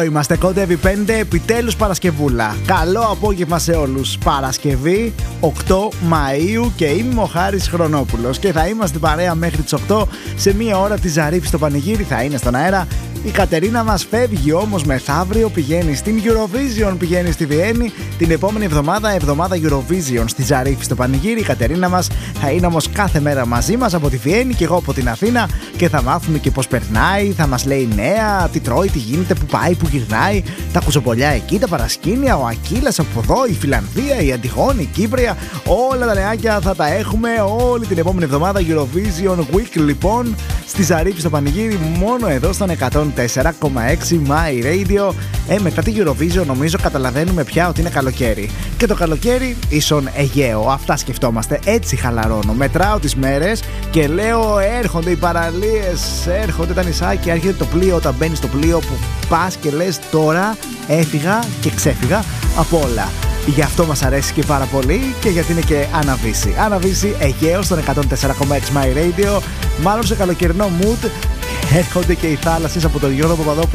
Είμαστε κοντεύει 5, επιτέλους Παρασκευούλα. Καλό απόγευμα σε όλους. Παρασκευή 8 Μαΐου και είμαι ο Χάρης Χρονόπουλος και θα είμαστε παρέα μέχρι τις 8. Σε μία ώρα τη Ζαρίφη στο πανηγύρι θα είναι στον αέρα. Η Κατερίνα μας φεύγει όμως μεθαύριο, πηγαίνει στην Eurovision, πηγαίνει στη Βιέννη. Την επόμενη εβδομάδα Eurovision στη Ζαρίφη στο πανηγύρι. Η Κατερίνα μας θα είναι όμως κάθε μέρα μαζί μας από τη Βιέννη και εγώ από την Αθήνα και θα μάθουμε και πώς περνάει, θα μας λέει νέα, τι τρώει, τι γίνεται, που πάει, που γυρνάει, τα κουτσομπολιά εκεί, τα παρασκήνια, ο Ακύλας από εδώ, η Φιλανδία, η Αντιγόνη, η Κύπρια, όλα τα νεάκια θα τα έχουμε όλη την επόμενη εβδομάδα. Eurovision Week λοιπόν στη Ζαρίφη στο πανηγύρι, μόνο εδώ στον 104,6 My Radio. Μετά τη Eurovision νομίζω καταλαβαίνουμε πια ότι είναι καλοκαίρι. Και το καλοκαίρι ίσον Αιγαίο. Αυτά σκεφτόμαστε. Έτσι χαλαρώνω. Μετράω τις μέρες και λέω έρχονται οι παραλίες, έρχονται τα νησάκια, έρχεται το πλοίο. Όταν μπαίνεις στο πλοίο που πας και λες τώρα έφυγα και ξέφυγα από όλα. Γι' αυτό μας αρέσει και πάρα πολύ και γιατί είναι και αναβίση. Αναβίση Αιγαίο στον 104,6 My Radio. Μάλλον σε καλοκαιρινό mood έρχονται και οι θάλασσες από τον Γιώργο Παπαδόπουλο.